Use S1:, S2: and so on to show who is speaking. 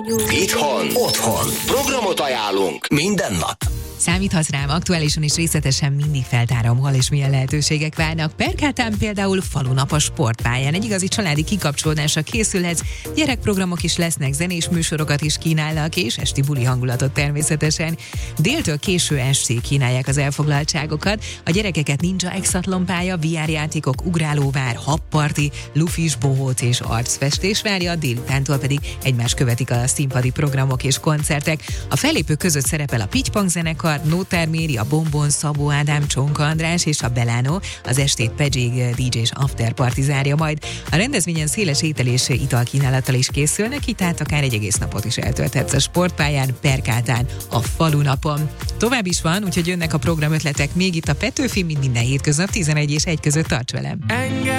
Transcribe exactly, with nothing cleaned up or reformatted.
S1: Itthon, otthon. Programot ajánlunk minden nap.
S2: Számíthatsz rám, aktuálisan és részletesen mindig feltárom, hol és milyen lehetőségek várnak. Perkáltán például falunap a sportpályán. Egy igazi családi kikapcsolódásra készülhetsz, gyerekprogramok is lesznek, zenés műsorokat is kínálnak, és esti buli hangulatot természetesen. Déltől késő estig kínálják az elfoglaltságokat. A gyerekeket ninja exatlon pálya, vé er játékok, ugrálóvár, habparti, lufis, bohóc és arcfestés várja, délutántól pedig egymást követik a színpadi programok és koncertek. A fellépők között szerepel a Pittypang zenekar, Nóter Méri, a Bombon, Szabó Ádám, Csonka András és a Belano. Az estét Pedzsig dé dzsé és afterparty zárja majd. A rendezvényen széles étel és italkínálattal is készülnek, így tehát akár egy egész napot is eltölthetsz a sportpályán, Perkáltán, a falunapon. Tovább is van, úgyhogy jönnek a programötletek még itt a Petőfi, mint minden hétköznap tizenegy és egy között, tarts velem! Engem